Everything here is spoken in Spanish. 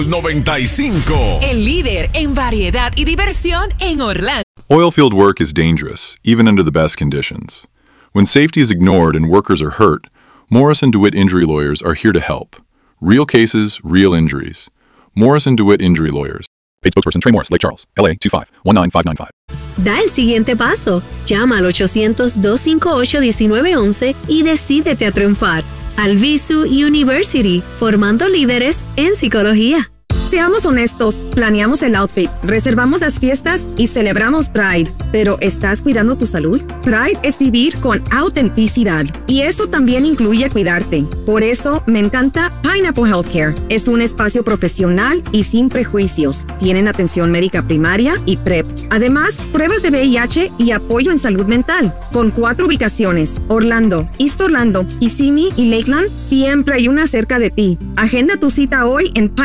95. El líder en variedad y diversión en Orlando. Oilfield work is dangerous, even under the best conditions. When safety is ignored and workers are hurt, Morris & DeWitt Injury Lawyers are here to help. Real cases, real injuries. Morris & DeWitt Injury Lawyers. Paid spokesperson Trey Morris, Lake Charles, LA 2519595. Da el siguiente paso. Llama al 800-258-1911 y decídete a triunfar. Albizu University, formando líderes en psicología. Seamos honestos, planeamos el outfit, reservamos las fiestas y celebramos Pride. Pero ¿estás cuidando tu salud? Pride es vivir con autenticidad y eso también incluye cuidarte. Por eso me encanta Pineapple Healthcare. Es un espacio profesional y sin prejuicios. Tienen atención médica primaria y PrEP. Además, pruebas de VIH y apoyo en salud mental. Con 4 ubicaciones, Orlando, East Orlando, Kissimmee y Lakeland, siempre hay una cerca de ti. Agenda tu cita hoy en